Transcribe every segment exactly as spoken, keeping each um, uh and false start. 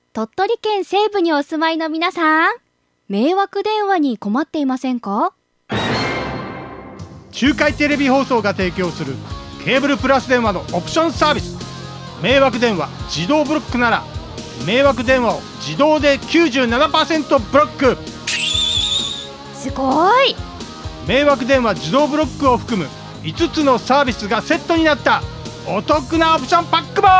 鳥取県西部にお住まいの皆さん、迷惑電話に困っていませんか？ 中海テレビ放送が提供するケーブルプラス電話のオプションサービス、迷惑電話自動ブロックなら迷惑電話を自動で きゅうじゅうななパーセント ブロック。 すごい。 迷惑電話自動ブロックを含むいつつのサービスがセットになったお得なオプションパックも。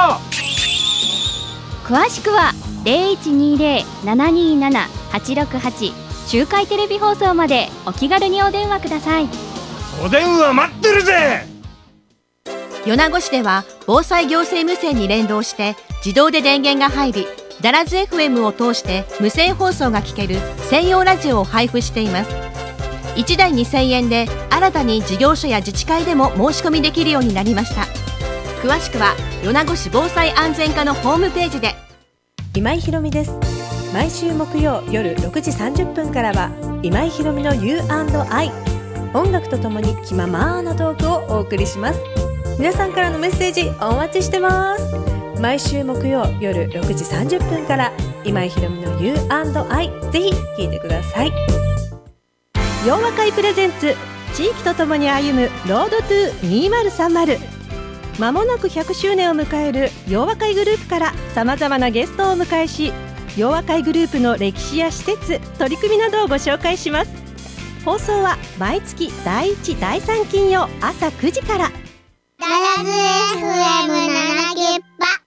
詳しくは ゼロいちにゼロ ななにーなな はちろくはち 中海テレビ放送までお気軽にお電話ください。 お電話待ってるぜ。 米子市では防災行政無線に連動して自動で電源が入り、ダラズ エフエム を通して無線放送が聞ける専用ラジオを配布しています。いちだいにせんえんで新たに事業所や自治会でも申し込みできるようになりました。詳しくは米子市防災安全課のホームページで。 今井ひろみです。毎週木曜夜ろくじさんじゅっぷんからは今井ひろみの ユーアンドアイ、 音楽とともに気ままなトークをお送りします。皆さんからのメッセージお待ちしてます。毎週木曜夜ろくじさんじゅっぷんから今井ひろみの ユーアンドアイ、 ぜひ聴いてください。 洋和会プレゼンツ、地域とともに歩むロードトゥーにせんさんじゅう。まもなくひゃくしゅうねんを迎える洋和会グループからさまざまなゲストをお迎えし、洋和会グループの歴史や施設、取り組みなどをご紹介します。放送は毎月だいいち、だいさん金曜朝くじから。 ダラズ エフエムなな きゅうば